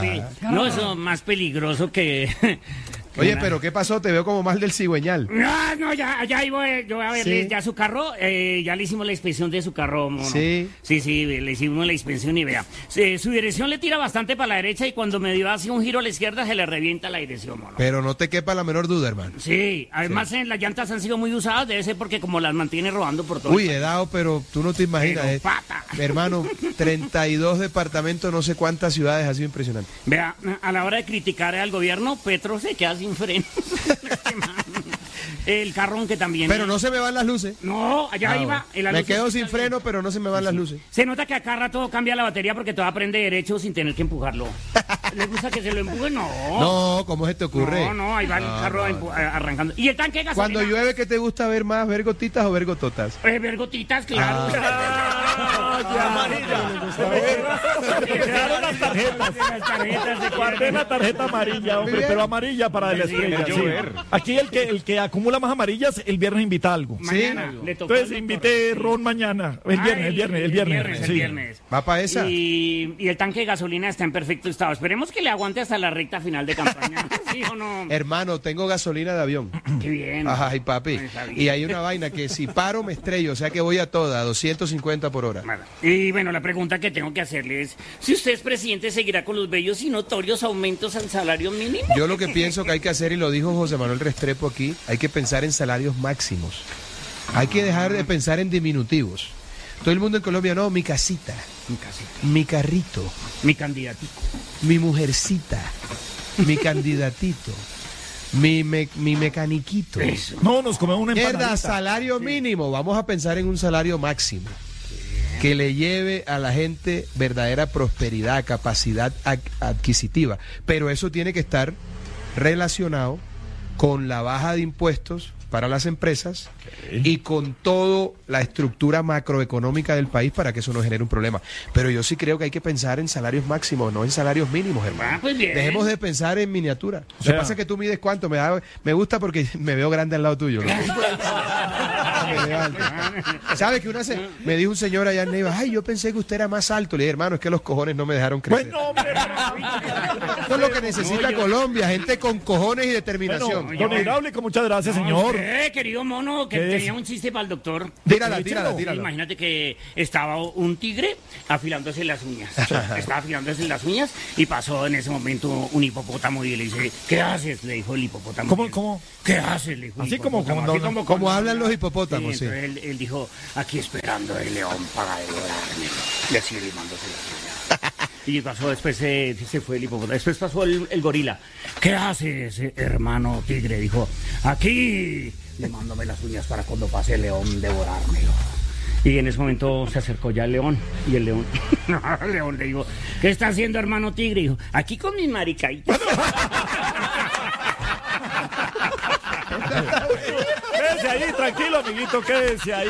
papi. No, eso es más peligroso que... Oye, pero ¿qué pasó? Te veo como mal del cigüeñal. No, ya iba yo a verle ya su carro. Ya le hicimos la inspección de su carro, mono. Sí. Sí, le hicimos la inspección y vea. Su dirección le tira bastante para la derecha y cuando me dio así un giro a la izquierda se le revienta la dirección, mono. Pero no te quepa la menor duda, hermano. Sí, además las llantas han sido muy usadas, debe ser porque como las mantiene robando por todo. Uy, he dado, pero tú no te imaginas. Pero pata. Hermano, 32 departamentos, no sé cuántas ciudades, ha sido impresionante. Vea, a la hora de criticar al gobierno, Petro se queda sin freno. El carrón que también... Pero no se me van las luces. No, allá iba. Me quedo sin freno, pero no se me van las luces. Se nota que acá rato cambia la batería porque todo aprende derecho sin tener que empujarlo. ¿Le gusta que se lo empuje? No. No, ¿cómo se te ocurre? No, ahí va el carro arrancando. ¿Y el tanque de gasolina? Cuando llueve, ¿qué te gusta ver más? ¿Ver gotitas o ver gototas? Ver gotitas, claro. Quedaron las tarjetas. Guardé la tarjeta amarilla, hombre, pero amarilla para la estrella. Sí. Aquí el que acumula más amarillas, el viernes invita algo. Mañana le tocó. Entonces invité ron mañana. El viernes. ¿Va para esa? Y el tanque de gasolina está en perfecto estado. Esperemos que le aguante hasta la recta final de campaña. ¿Sí o no? Hermano, tengo gasolina de avión. Qué bien. Ay, papi. Y hay una vaina que si paro me estrello, o sea que voy a toda, 250 por hora. Bueno, y bueno, la pregunta que tengo que hacerle es, si usted es presidente, ¿seguirá con los bellos y notorios aumentos al salario mínimo? Yo lo que pienso que hay que hacer, y lo dijo José Manuel Restrepo aquí, hay que pensar en salarios máximos. Hay que dejar de pensar en diminutivos. Todo el mundo en Colombia, no, mi casita, mi carrito, mi candidatito, mi mujercita, mi candidatito, mi mecaniquito. Eso. No, nos comemos una empanadita. Mierda, salario mínimo. Vamos a pensar en un salario máximo que le lleve a la gente verdadera prosperidad, capacidad adquisitiva. Pero eso tiene que estar relacionado con la baja de impuestos para las empresas y con toda la estructura macroeconómica del país para que eso no genere un problema. Pero yo sí creo que hay que pensar en salarios máximos, no en salarios mínimos, hermano. Pues bien. Dejemos de pensar en miniatura. Lo que pasa es que tú mides cuánto, me gusta porque me veo grande al lado tuyo, ¿no? ¿Sabes que me dijo un señor allá en Neiva, ay, yo pensé que usted era más alto? Le dije, hermano, es que los cojones no me dejaron crecer. Bueno, hombre, Esto es lo que necesita Colombia, gente con cojones y determinación. bueno, don Hidráulico, muchas gracias, señor. Querido mono, que tenía un chiste para el doctor. Tírala. Imagínate que estaba un tigre afilándose las uñas. Estaba afilándose las uñas y pasó en ese momento un hipopótamo y le dice, ¿qué haces? Le dijo el hipopótamo. ¿Cómo? ¿Qué haces? Le dijo el Así como hablan los hipopótamos, sí. Entonces él dijo, aquí esperando el león para devorarme. Y así limándose las uñas. Y pasó, después se fue el hipopótamo. Después pasó el gorila. ¿Qué haces, hermano tigre? Dijo, aquí limándome las uñas para cuando pase el león devorármelo. Y en ese momento se acercó ya el león. Y el león le dijo, ¿qué está haciendo, hermano tigre? Dijo, aquí con mis maricaitas. Quédese ahí, tranquilo, amiguito, quédese ahí.